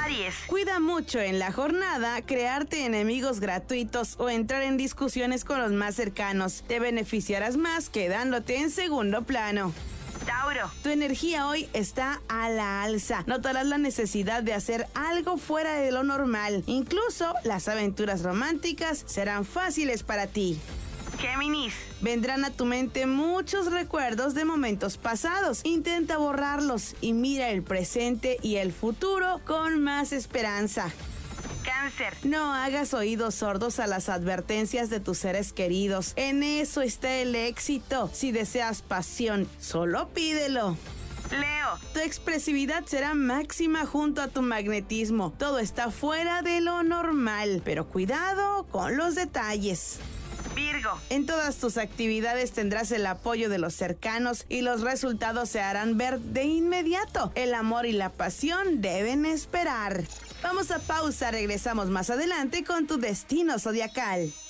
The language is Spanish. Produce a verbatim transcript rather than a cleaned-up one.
Aries. Cuida mucho en la jornada crearte enemigos gratuitos o entrar en discusiones con los más cercanos. Te beneficiarás más quedándote en segundo plano. Tauro. Tu energía hoy está a la alza. Notarás la necesidad de hacer algo fuera de lo normal. Incluso las aventuras románticas serán fáciles para ti. Géminis. Vendrán a tu mente muchos recuerdos de momentos pasados. Intenta borrarlos y mira el presente y el futuro con más esperanza. Cáncer. No hagas oídos sordos a las advertencias de tus seres queridos. En eso está el éxito. Si deseas pasión, solo pídelo. Leo. Tu expresividad será máxima junto a tu magnetismo. Todo está fuera de lo normal, pero cuidado con los detalles. Virgo. En todas tus actividades tendrás el apoyo de los cercanos y los resultados se harán ver de inmediato. El amor y la pasión deben esperar. Vamos a pausa, regresamos más adelante con tu destino zodiacal.